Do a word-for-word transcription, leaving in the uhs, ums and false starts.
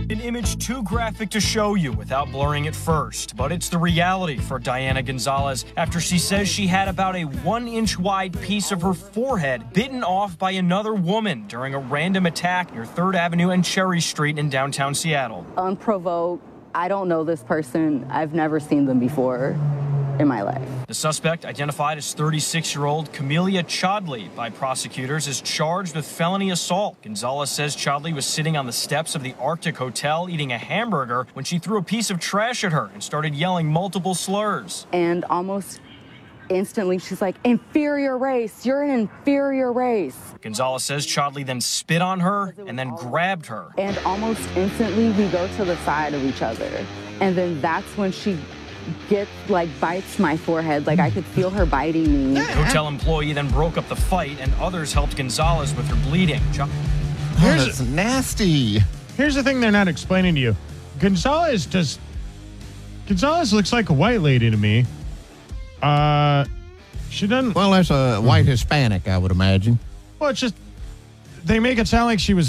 An image too graphic to show you without blurring it first, but it's the reality for Diana Gonzalez after she says she had about a one-inch wide piece of her forehead bitten off by another woman during a random attack near third Avenue and Cherry Street in downtown Seattle. Unprovoked. I don't know this person. I've never seen them before in my life. The suspect, identified as thirty-six-year-old Camelia Chodley by prosecutors, is charged with felony assault. Gonzalez says Chodley was sitting on the steps of the Arctic Hotel eating a hamburger when she threw a piece of trash at her and started yelling multiple slurs. And almost instantly, she's like, inferior race, you're an inferior race. Gonzalez says Chodley then spit on her and then grabbed her. And almost instantly, we go to the side of each other. And then that's when she gets, like, bites my forehead. Like, I could feel her biting me. The hotel employee then broke up the fight, and others helped Gonzalez with her bleeding. Cho- Oh, that's nasty. Here's the thing they're not explaining to you. Gonzalez does... Gonzalez looks like a white lady to me. Uh, she doesn't... Well, that's a white Hispanic, I would imagine. Well, it's just... They make it sound like she was